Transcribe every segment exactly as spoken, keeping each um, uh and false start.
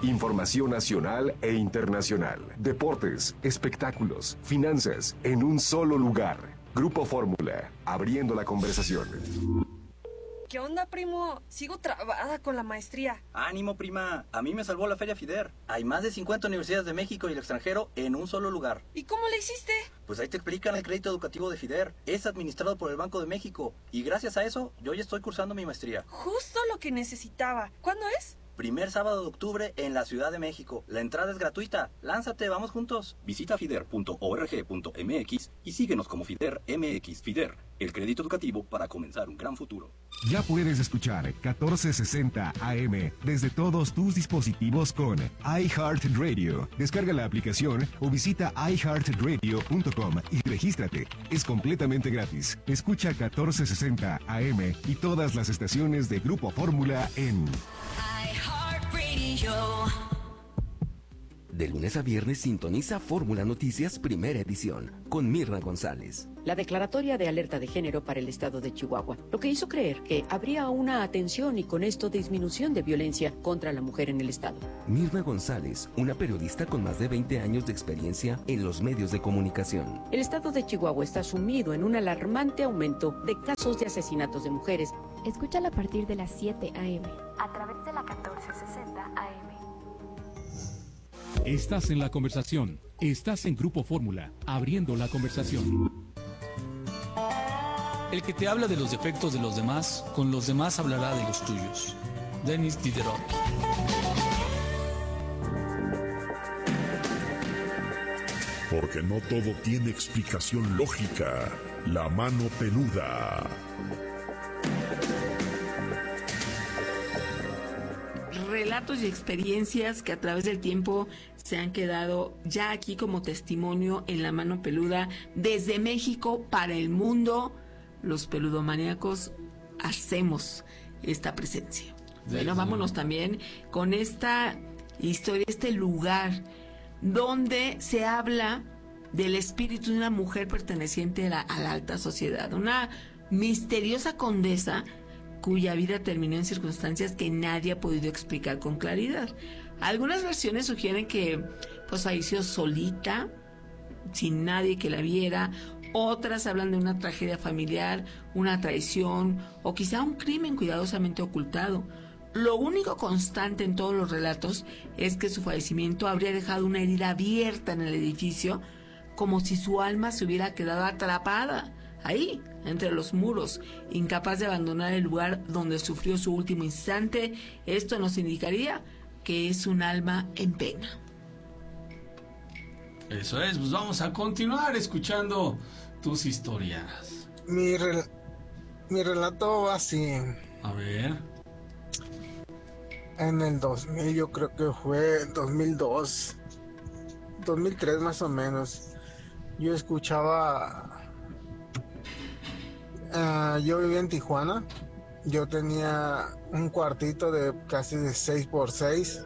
Información nacional e internacional. Deportes, espectáculos, finanzas, en un solo lugar. Grupo Fórmula, abriendo la conversación. ¿Qué onda, primo? Sigo trabada con la maestría. Ánimo, prima. A mí me salvó la Feria FIDER. Hay más de cincuenta universidades de México y el extranjero en un solo lugar. ¿Y cómo le hiciste? Pues ahí te explican el crédito educativo de FIDER. Es administrado por el Banco de México. Y gracias a eso, yo ya estoy cursando mi maestría. Justo lo que necesitaba. ¿Cuándo es? Primer sábado de octubre en la Ciudad de México. La entrada es gratuita. Lánzate, vamos juntos. Visita fider punto org punto mx y síguenos como FIDER M X. FIDER, el crédito educativo para comenzar un gran futuro. Ya puedes escuchar catorce sesenta A M desde todos tus dispositivos con iHeartRadio. Descarga la aplicación o visita i heart radio punto com y regístrate. Es completamente gratis. Escucha catorce sesenta A M y todas las estaciones de Grupo Fórmula en De lunes a viernes sintoniza Fórmula Noticias Primera Edición con Mirna González. La declaratoria de alerta de género para el estado de Chihuahua, lo que hizo creer que habría una atención y con esto disminución de violencia contra la mujer en el estado. Mirna González, una periodista con más de veinte años de experiencia en los medios de comunicación. El estado de Chihuahua está sumido en un alarmante aumento de casos de asesinatos de mujeres. Escúchala a partir de las siete a eme a través de la catorce sesenta A M. Estás en la conversación. Estás en Grupo Fórmula, abriendo la conversación. El que te habla de los defectos de los demás, con los demás hablará de los tuyos. Denis Diderot. Porque no todo tiene explicación lógica. La mano peluda. Relatos y experiencias que a través del tiempo se han quedado ya aquí como testimonio en La Mano Peluda. Desde México para el mundo, los peludomaníacos hacemos esta presencia. Bueno, vámonos también con esta historia, este lugar donde se habla del espíritu de una mujer perteneciente a la, a la alta sociedad, una misteriosa condesa cuya vida terminó en circunstancias que nadie ha podido explicar con claridad. Algunas versiones sugieren que pues falleció solita, sin nadie que la viera. Otras hablan de una tragedia familiar, una traición o quizá un crimen cuidadosamente ocultado. Lo único constante en todos los relatos es que su fallecimiento habría dejado una herida abierta en el edificio, como si su alma se hubiera quedado atrapada ahí, entre los muros, incapaz de abandonar el lugar donde sufrió su último instante. Esto nos indicaría que es un alma en pena. Eso es, pues vamos a continuar escuchando tus historias. Mi, rel mi relato va así. A ver. En el dos mil, yo creo que fue dos mil dos, dos mil tres más o menos, yo escuchaba... Uh, yo vivía en Tijuana. Yo tenía un cuartito de casi de seis por seis.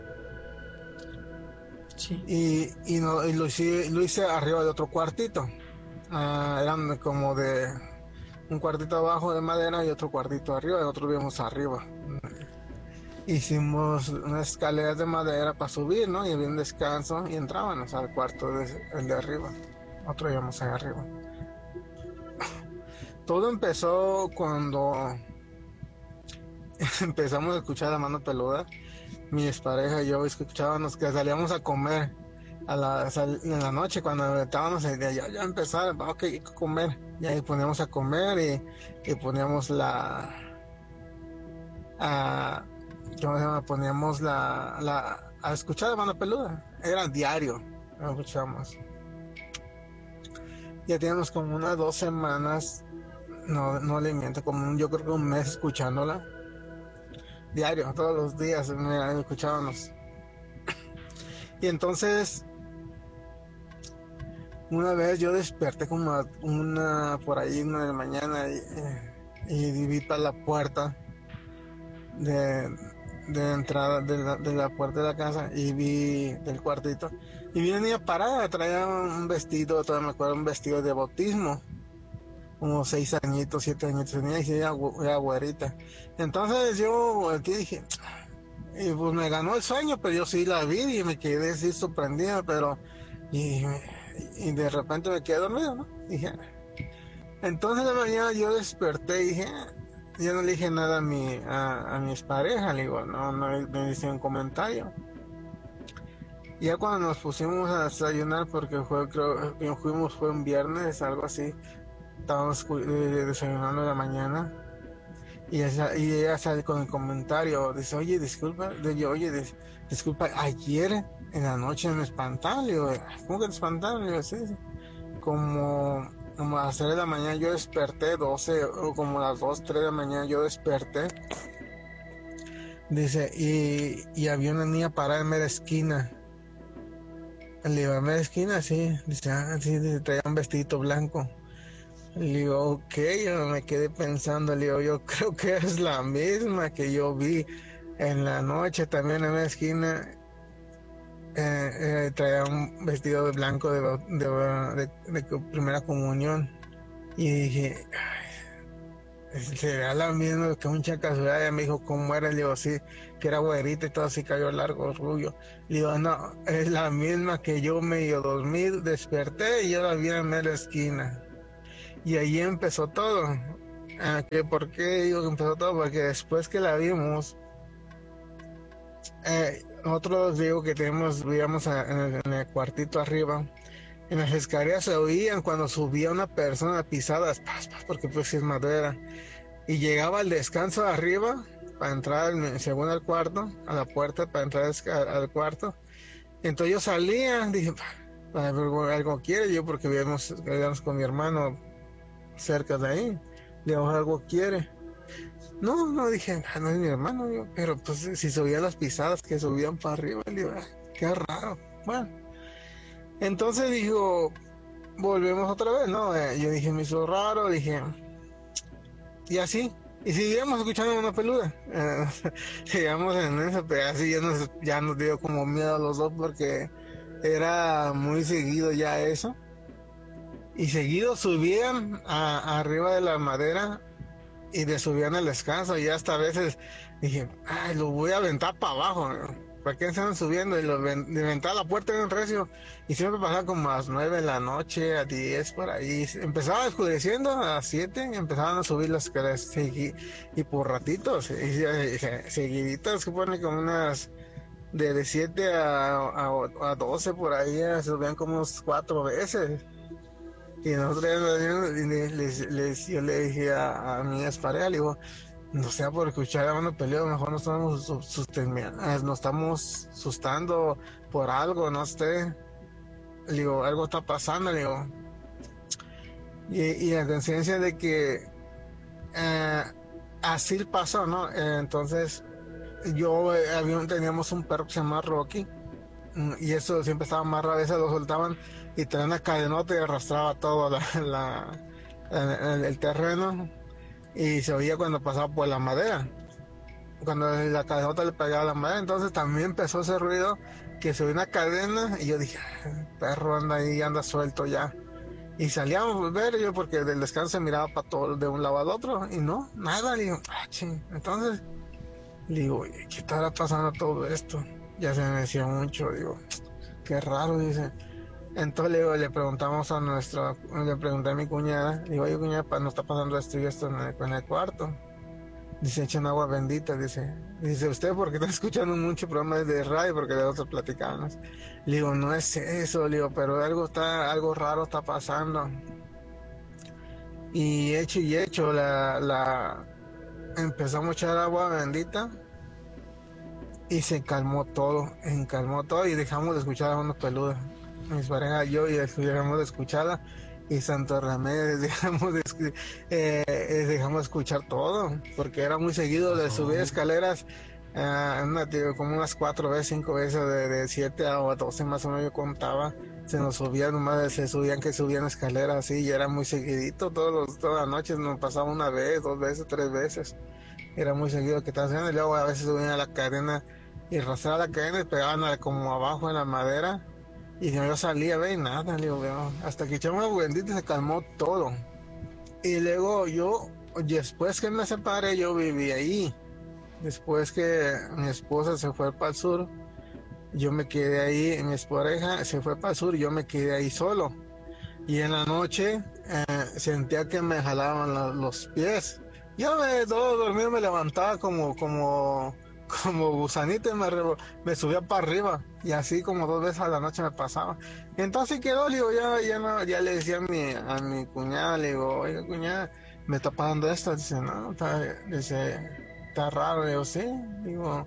Sí. Y, y, no, y lo, hice, lo hice arriba de otro cuartito. Uh, eran como de un cuartito abajo de madera y otro cuartito arriba, y nosotros vivíamos arriba. Hicimos unas escaleras de madera para subir, ¿no? Y había un descanso y entrábamos al cuarto de, el de arriba. Nosotros íbamos ahí arriba. Todo empezó cuando empezamos a escuchar La Mano Peluda. Mi expareja y yo escuchábamos que salíamos a comer a la, en la noche cuando estábamos ya, ya empezar, ok, hay que comer. Y ahí poníamos a comer y, y poníamos la... A, ¿cómo se llama? Poníamos la, la... a escuchar La Mano Peluda. Era diario, lo escuchamos. Ya teníamos como unas dos semanas... No, no le miento, como un, yo creo que un mes escuchándola. Diario, todos los días mira, escuchábamos. Y entonces, una vez yo desperté como a una, por ahí, una de la mañana y, y vi para la puerta de, de entrada de la, de la puerta de la casa y vi del cuartito. Y vi una niña parada, traía un vestido, todavía me acuerdo, un vestido de bautismo. Como seis añitos, siete añitos tenía y era, era güerita. Entonces yo volteé y dije, Y pues me ganó el sueño, pero yo sí la vi y me quedé así sorprendido, pero... Y, y de repente me quedé dormido, ¿no? Dije... Entonces de la mañana yo desperté y dije... Yo no le dije nada a, mi, a, a mis parejas, le digo, no, no me hice un comentario. Y ya cuando nos pusimos a desayunar, porque fue, creo que fuimos, fue un viernes, algo así, estábamos desayunando en la mañana, y ella, y ella sale con el comentario, dice, oye, disculpa, yo, oye, dis, disculpa, ayer en la noche me espantaron, le digo, ¿cómo que te espantaron? Le digo, sí, sí. Como, como a las tres de la mañana yo desperté, doce, o como a las dos, tres de la mañana yo desperté, dice, y, y había una niña parada en media esquina. Le digo, en media esquina, sí, dice, ah, sí, traía un vestidito blanco. Le digo, ok, yo me quedé pensando, le digo, yo creo que es la misma que yo vi en la noche también en la esquina. Eh, eh, traía un vestido de blanco de, de, de, de primera comunión. Y dije, ay, será la misma que mucha casualidad. Ella me dijo cómo era, le digo, sí, que era güerita y todo así, cayó largo, rubio. Le digo, no, es la misma que yo medio dormí, desperté y yo la vi en media esquina. Y ahí empezó todo. Ah, ¿que ¿Por qué digo que empezó todo? Porque después que la vimos, eh, nosotros digo que tenemos, vivíamos en el, en el cuartito arriba, en las escaleras se oían cuando subía una persona pisadas, porque pues es madera, y llegaba al descanso de arriba para entrar según al cuarto, a la puerta para entrar al cuarto. Entonces yo salía, dije, algo, algo quiere yo, porque vivíamos, vivíamos con mi hermano cerca de ahí, le digo, algo quiere. No, no, dije, no es mi hermano, yo, pero pues si subían las pisadas que subían para arriba, le digo, qué raro. Bueno, entonces dijo, volvemos otra vez, ¿no? Eh, yo dije, me hizo raro, dije, y así, y seguíamos escuchando una peluda, eh, seguíamos en eso, pero así ya nos, ya nos dio como miedo a los dos, porque era muy seguido ya eso, y seguido subían a, a arriba de la madera, y le subían el descanso, y hasta a veces dije, ay, lo voy a aventar para abajo, ¿no? ¿Para qué están subiendo? Y lo ven, de aventar la puerta en un recio, y siempre pasaba como a las nueve de la noche, a diez por ahí, empezaba oscureciendo a las siete, y empezaban a subir las escaleras, y, y por ratitos, y, y, y, seguiditas, que ponen como unas, de, de siete a, a, a doce por ahí, se subían como unos cuatro veces. Y nosotros les, les, les, yo le dije a, a mi expareja, le digo, no sea por escuchar a mano peleo, mejor nos estamos, nos estamos asustando por algo, no sé. Le digo, algo está pasando, le digo. Y, y la conciencia de que eh, así pasó, ¿no? Eh, entonces, yo eh, había, teníamos un perro que se llama Rocky, y eso siempre estaba amarrado, a veces lo soltaban y traía una cadenota y arrastraba todo la, la, el, el terreno, y se oía cuando pasaba por la madera, cuando la cadenota le pegaba a la madera. Entonces también empezó ese ruido, que se oía una cadena, y yo dije, el perro anda ahí, anda suelto ya. Y salíamos a ver, yo porque del descanso se miraba para todo, de un lado al otro, y no, nada. Le digo, ah, ching. Entonces le digo, ¿qué estará pasando todo esto? Ya se me decía mucho, digo, qué raro, dice. Entonces le, le preguntamos a nuestra, le pregunté a mi cuñada, digo, oye cuñada, ¿no está pasando esto y esto en el, en el cuarto? Dice, echan agua bendita, dice. Dice, ¿usted por qué está escuchando mucho programas de radio? Porque de otros platicamos. Le digo, no es eso, le digo, pero algo está, algo raro está pasando. Y hecho y hecho, la, la, empezamos a echar agua bendita, y se calmó todo, se calmó todo, y dejamos de escuchar a unos peludos. Mis parejas y yo, y dejamos de escucharla, y Santo Remedio, dejamos de, eh, dejamos de escuchar todo, porque era muy seguido de subir escaleras, eh, una, tío, como unas cuatro veces, cinco veces, de, de siete a doce más o menos yo contaba, se nos subían, nomás se subían que subían escaleras así, y era muy seguidito, todos los, todas las noches nos pasaba una vez, dos veces, tres veces, era muy seguido que estaban haciendo, y luego a veces subían a la cadena, y arrastraban la cadena y pegaban a, como abajo en la madera. Y yo salía, ve, nada, le digo, veo. Hasta que echamos agua bendita y se calmó todo. Y luego yo, después que me separé, yo viví ahí. Después que mi esposa se fue para el sur, yo me quedé ahí, mi pareja se fue para el sur, yo me quedé ahí solo. Y en la noche eh, sentía que me jalaban la, los pies. Yo me todo dormido me levantaba como, como, como gusanito y me, me subía para arriba. Y así como dos veces a la noche me pasaba. Y entonces quedó, le digo, ya, ya, no, ya le decía a mi, a mi cuñada, le digo, oiga cuñada, me está pasando esto. Dice, no, está, dice, está raro. Le digo, sí, digo,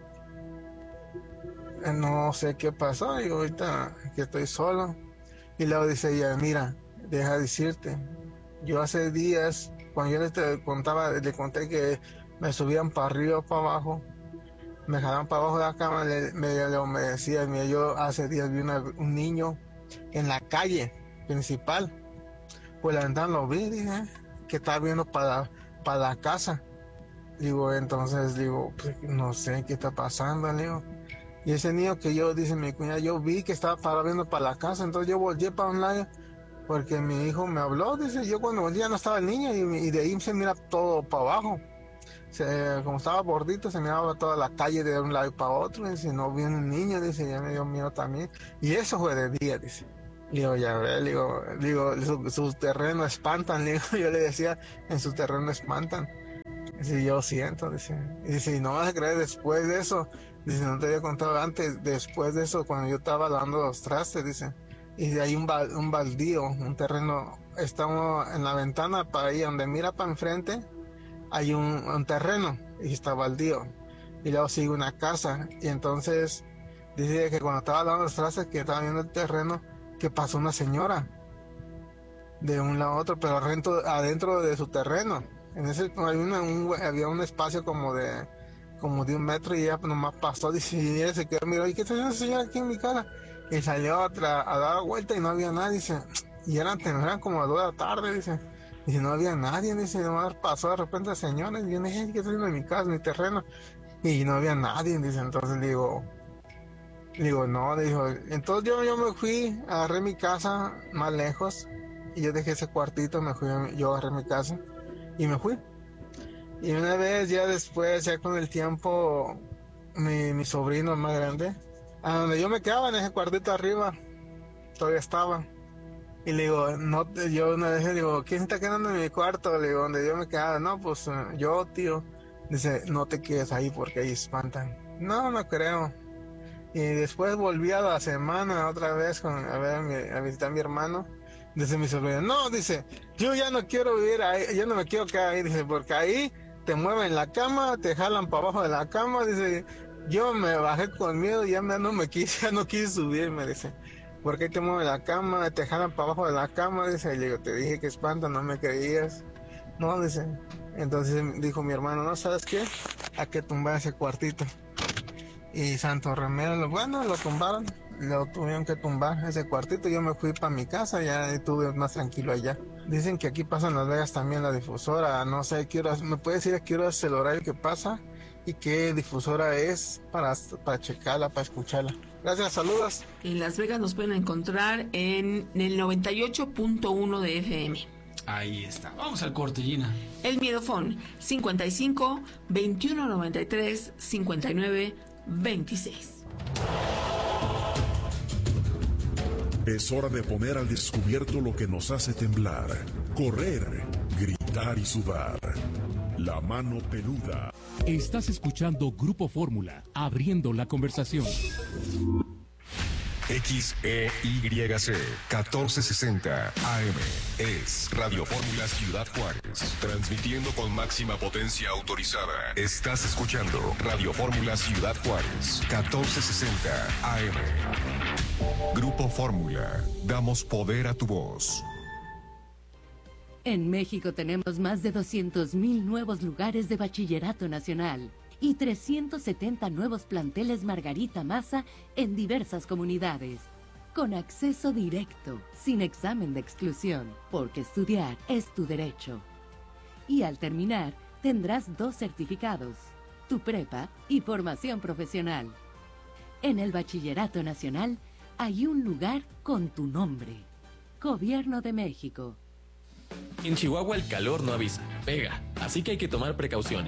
no sé qué pasó. Digo, ahorita que estoy solo. Y luego dice ella, mira, deja de decirte, yo hace días, cuando yo les te contaba, le conté que me subían para arriba, para abajo, me jalaban para abajo de la cama, le, me, le, me decía, mira, yo hace días vi una, un niño en la calle principal, pues la ventana lo vi, dije, que estaba viendo para, para la casa. Digo, entonces, digo, pues, no sé qué está pasando, le digo. Y ese niño que yo, dice mi cuñada, yo vi que estaba parado viendo para la casa, entonces yo volteé para un lado, porque mi hijo me habló, dice, yo cuando volteé ya no estaba el niño, y, y de ahí se mira todo para abajo. Se, como estaba gordito, se miraba toda la calle de un lado para otro, y dice, no vi un niño, dice, ya me dio miedo también. Y eso fue de día, dice. Digo, ya ve, digo, digo, su, su terreno espantan, digo, yo le decía, en su terreno espantan. Dice, yo siento, dice, y dice, y no vas a creer después de eso, dice, no te había contado antes, después de eso, cuando yo estaba lavando los trastes, dice, y de ahí un, bal, un baldío, un terreno, estamos en la ventana para ahí, donde mira para enfrente, hay un, un terreno, y está baldío, y luego sigue una casa, y entonces, dice que cuando estaba lavando los trastes, que estaba viendo el terreno, que pasó una señora, de un lado a otro, pero adentro, adentro de su terreno. En ese hay una, un, había un espacio como de como de un metro y ella nomás pasó, dice, y ella se quedó, miró, ¿y qué está haciendo esa señora aquí en mi cara? Y salió a, tra, a dar vuelta y no había nadie, dice, y eran, eran como a dos de la tarde, dice, y no había nadie, dice, nomás pasó de repente la señora, y yo dije, ¿qué está haciendo en mi casa, en mi terreno? Y no había nadie, dice, entonces le digo, le digo, no, le dijo, entonces yo, yo me fui, agarré mi casa más lejos, y yo dejé ese cuartito, me fui, yo agarré mi casa, y me fui. Y una vez ya después, ya con el tiempo, mi, mi sobrino más grande, a donde yo me quedaba en ese cuartito arriba, todavía estaba. Y le digo, no, yo una vez le digo, ¿quién está quedando en mi cuarto? Le digo, donde yo me quedaba, no, pues yo, tío. Dice, no te quedes ahí porque ahí espantan. No, no creo. Y después volví a la semana otra vez con, a, ver, a, mi, a visitar a mi hermano. Dice mi sobrino, no, dice, yo ya no quiero vivir ahí, yo no me quiero quedar ahí, dice, porque ahí te mueven la cama, te jalan para abajo de la cama, dice, yo me bajé con miedo y ya no me quise, ya no quise subirme, dice, porque ahí te mueven la cama, te jalan para abajo de la cama, dice, y le digo, te dije que espanta, no me creías, no, dice, entonces dijo mi hermano, no, ¿sabes qué? Hay que tumbar ese cuartito, y santo remedio, bueno, lo tumbaron, lo tuvieron que tumbar ese cuartito, yo me fui para mi casa, ya estuve más tranquilo allá. Dicen que aquí pasa en Las Vegas también la difusora, no sé, qué horas, ¿me puede decir a qué horas el horario que pasa? ¿Y qué difusora es para, para checarla, para escucharla? Gracias, saludos. En Las Vegas nos pueden encontrar en el noventa y ocho punto uno de F M. Ahí está. Vamos al corte, Gina. El Miedofón, cincuenta y cinco, veintiuno noventa y tres, cincuenta y nueve, veintiséis. Es hora de poner al descubierto lo que nos hace temblar, correr, gritar y sudar. La mano peluda. Estás escuchando Grupo Fórmula, abriendo la conversación. X E Y C catorce sesenta A M es Radio Fórmula Ciudad Juárez, transmitiendo con máxima potencia autorizada. Estás escuchando Radio Fórmula Ciudad Juárez, catorce sesenta A M. Grupo Fórmula, damos poder a tu voz. En México tenemos más de doscientos mil nuevos lugares de bachillerato nacional y trescientos setenta nuevos planteles Margarita Maza en diversas comunidades, con acceso directo, sin examen de exclusión, porque estudiar es tu derecho. Y al terminar, tendrás dos certificados, tu prepa y formación profesional. En el Bachillerato Nacional hay un lugar con tu nombre. Gobierno de México. En Chihuahua el calor no avisa, pega, así que hay que tomar precauciones.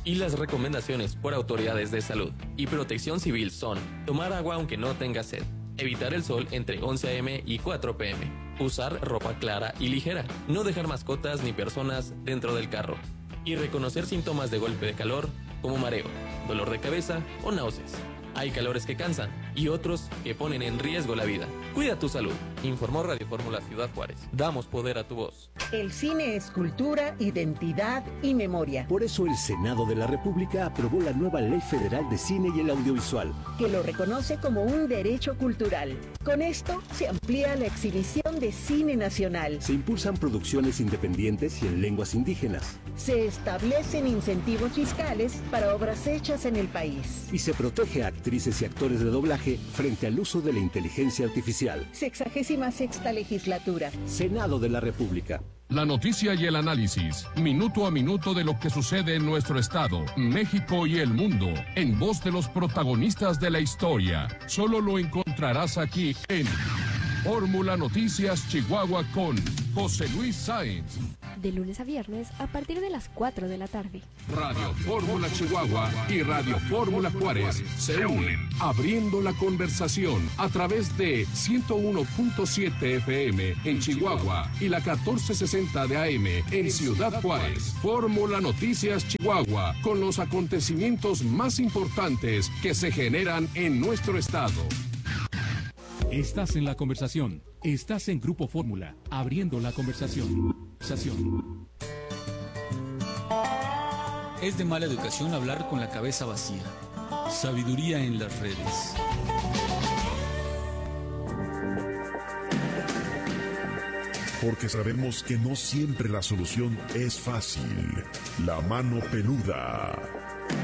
Y las recomendaciones por autoridades de salud y protección civil son: tomar agua aunque no tenga sed, evitar el sol entre once a eme y cuatro pe eme, usar ropa clara y ligera, no dejar mascotas ni personas dentro del carro, y reconocer síntomas de golpe de calor como mareo, dolor de cabeza o náuseas. Hay calores que cansan y otros que ponen en riesgo la vida. Cuida tu salud, informó Radio Fórmula Ciudad Juárez. Damos poder a tu voz. El cine es cultura, identidad y memoria. Por eso el Senado de la República aprobó la nueva Ley Federal de Cine y el Audiovisual, que lo reconoce como un derecho cultural. Con esto se amplía la exhibición de cine nacional. Se impulsan producciones independientes y en lenguas indígenas. Se establecen incentivos fiscales para obras hechas en el país. Y se protege a actrices y actores de doblaje frente al uso de la inteligencia artificial. Sexagésima sexta legislatura. Senado de la República. La noticia y el análisis, minuto a minuto de lo que sucede en nuestro estado, México y el mundo, en voz de los protagonistas de la historia. Solo lo encontrarás aquí en Fórmula Noticias Chihuahua con José Luis Sáenz. De lunes a viernes a partir de las cuatro de la tarde. Radio Fórmula Chihuahua y Radio Fórmula Juárez se unen, abriendo la conversación a través de ciento uno punto siete efe eme en Chihuahua y la catorce sesenta de a eme en Ciudad Juárez. Fórmula Noticias Chihuahua, con los acontecimientos más importantes que se generan en nuestro estado. Estás en la conversación. Estás en Grupo Fórmula, abriendo la conversación. Conversación. Es de mala educación hablar con la cabeza vacía. Sabiduría en las redes. Porque sabemos que no siempre la solución es fácil. La mano peluda.